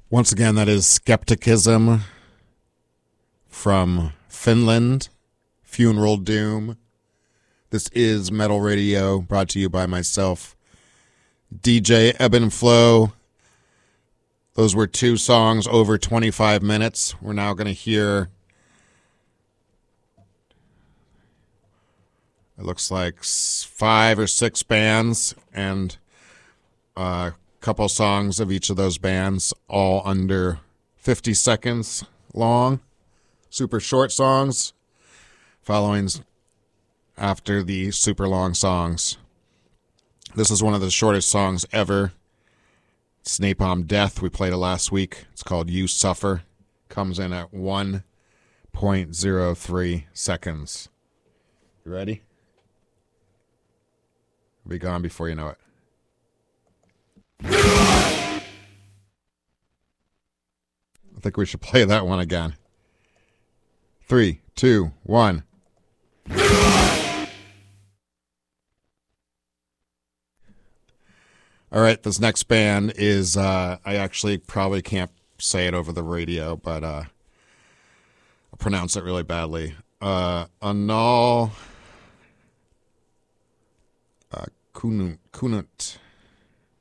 Once again, that is Skepticism from Finland, Funeral Doom. This is Metal Radio, brought to you by myself, DJ Ebb and Flow. Those were two songs over 25 minutes. We're now going to hear, it looks like 5 or 6 bands and a couple songs of each of those bands, all under 50 seconds long. Super short songs, following after the super long songs. This is one of the shortest songs ever. It's Napalm Death. We played it last week. It's called You Suffer. Comes in at 1.03 seconds. You ready? It'll be gone before you know it. I think we should play that one again. 3, 2, 1. All right, this next band is, I actually probably can't say it over the radio, but I'll pronounce it really badly. Anal Kunut.